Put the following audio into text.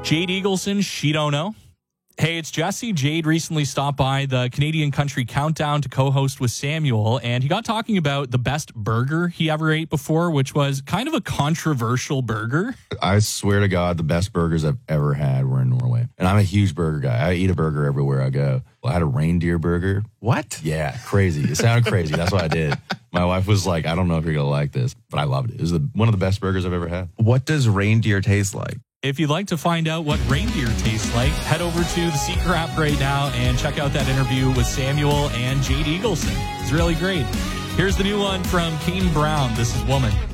Jade Eagleson, she don't know. Hey, it's Jesse. Jade recently stopped by the Canadian Country Countdown to co-host with Samuel, and he got talking about the best burger he ever ate before, which was kind of a controversial burger. I swear to God, the best burgers I've ever had were in Norway. And I'm a huge burger guy. I eat a burger everywhere I go. I had a reindeer burger. What? Yeah, crazy. It sounded crazy. That's what I did. My wife was like, I don't know if you're going to like this, but I loved it. It was one of the best burgers I've ever had. What does reindeer taste like? If you'd like to find out what reindeer tastes like, head over to the Seeker app right now and check out that interview with Samuel and Jade Eagleson. It's really great. Here's the new one from Kane Brown. This is Woman.